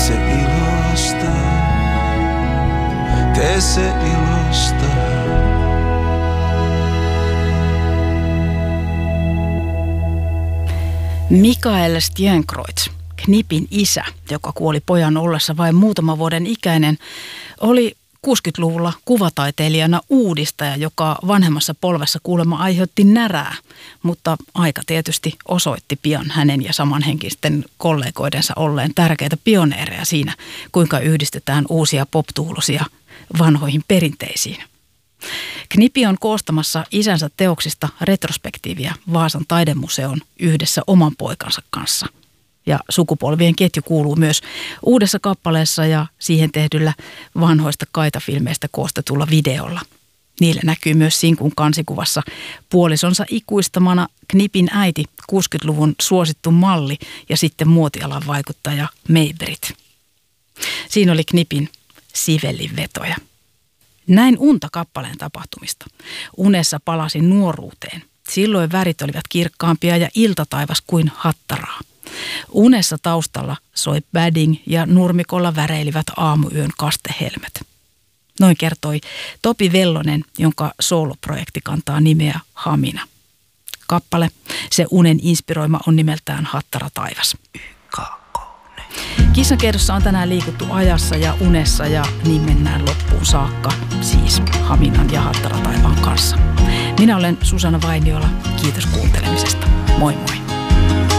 se ilosta, tee se ilosta. Mikael Stienkreutz, Knipin isä, joka kuoli pojan ollessa vain muutaman vuoden ikäinen, oli 60-luvulla kuvataiteilijana uudistaja, joka vanhemmassa polvessa kuulemma aiheutti närää, mutta aika tietysti osoitti pian hänen ja samanhenkisten kollegoidensa olleen tärkeitä pioneereja siinä, kuinka yhdistetään uusia pop-tuulosia vanhoihin perinteisiin. Knipi on koostamassa isänsä teoksista retrospektiiviä Vaasan taidemuseon yhdessä oman poikansa kanssa. Ja sukupolvien ketju kuuluu myös uudessa kappaleessa ja siihen tehdyllä vanhoista kaitafilmeistä koostetulla videolla. Niillä näkyy myös sinkun kansikuvassa puolisonsa ikuistamana Knipin äiti, 60-luvun suosittu malli ja sitten muotialan vaikuttaja Maybrit. Siinä oli Knipin Sivellin vetoja. Näin unta kappaleen tapahtumista. Unessa palasin nuoruuteen. Silloin värit olivat kirkkaampia ja iltataivas kuin hattaraa. Unessa taustalla soi Badding ja nurmikolla väreilivät aamuyön kastehelmet. Noin kertoi Topi Vellonen, jonka sooloprojekti kantaa nimeä Hamina. Kappale, se unen inspiroima, on nimeltään Hattara taivas. Kissankehdossa on tänään liikuttu ajassa ja unessa ja niin mennään loppuun saakka, siis Haminan ja Hattara taivaan kanssa. Minä olen Susanna Vainiola, kiitos kuuntelemisesta. Moi moi.